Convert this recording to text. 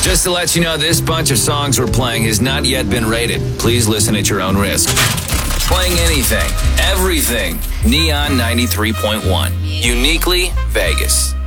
Just to let you know, this bunch of songs we're playing has not yet been rated. Please listen at your own risk. Playing anything, everything. Neon 93.1. Uniquely Vegas.